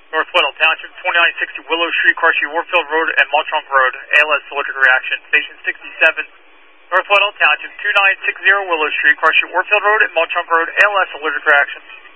North Weddell Township, 2960 Willow Street, Car Street, Warfield Road, and Maltrunk Road, ALS allergic reaction. Station 67, North Weddell Township, 2960 Willow Street, Car Street, Warfield Road, and Maltrunk Road, ALS allergic reaction.